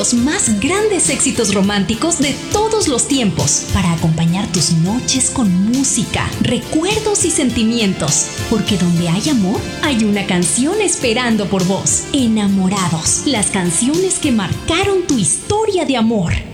los más grandes éxitos románticos de todos los tiempos, para acompañar tus noches con música, recuerdos y sentimientos. Porque donde hay amor, hay una canción esperando por vos. Enamorados, las canciones que marcaron tu historia de amor.